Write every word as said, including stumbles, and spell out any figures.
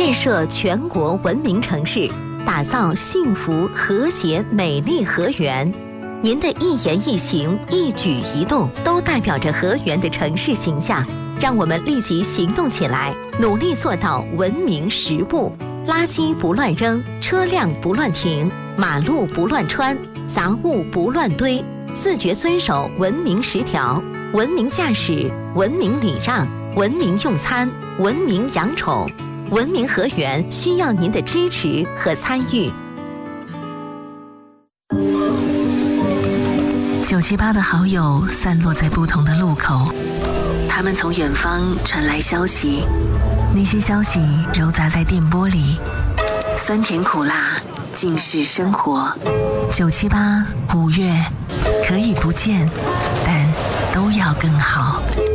建设全国文明城市，打造幸福、和谐、美丽河源。您的一言一行、一举一动，都代表着河源的城市形象。让我们立即行动起来，努力做到文明十步：垃圾不乱扔，车辆不乱停，马路不乱穿，杂物不乱堆，自觉遵守文明十条。文明驾驶，文明礼让，文明用餐，文明养宠。文明河源需要您的支持和参与。 九七八的好友散落在不同的路口，他们从远方传来消息，那些消息糅杂在电波里，酸甜苦辣尽是生活。九七八五月可以不见，但都要更好。